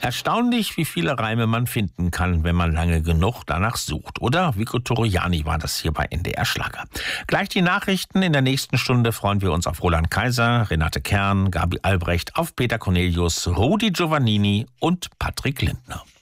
Erstaunlich, wie viele Reime man finden kann, wenn man lange genug danach sucht. Oder Vico Torriani war das hier bei NDR Schlager. Gleich die Nachrichten. In der nächsten Stunde freuen wir uns auf Roland Kaiser, Renate Kern, Gabi Albrecht, auf Peter Cornelius, Rudi Giovannini und Patrick Lindner.